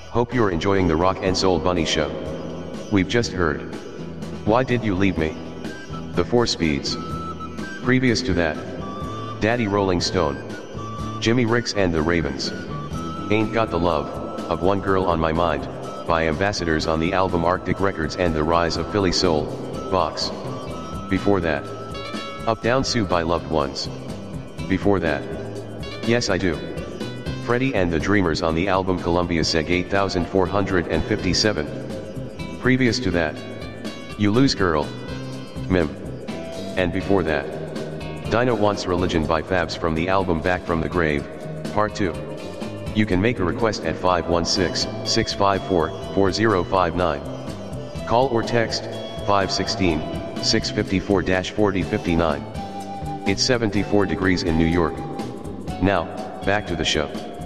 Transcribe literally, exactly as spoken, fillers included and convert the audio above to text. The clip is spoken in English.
Hope you're enjoying the Rock and Soul Bunny show. We've just heard Why Did You Leave Me? The Four Speeds. Previous to that, Daddy Rolling Stone, Jimmy Ricks and the Ravens. Ain't Got the Love of One Girl on My Mind by Ambassadors on the album Arctic Records and the Rise of Philly Soul, Vox. Before that, Up Down Sue by Loved Ones. Before that, Yes I Do, Freddie and the Dreamers on the album Columbia Seg eight thousand four hundred fifty-seven. Previous to that, You Lose Girl, Mim. And before that, Dinah Wants Religion by Fabs from the album Back from the Grave, Part two. You can make a request at five one six, six five four, four zero five nine. Call or text, five one six, six five four, four zero five nine. It's seventy-four degrees in New York. Now, back to the show.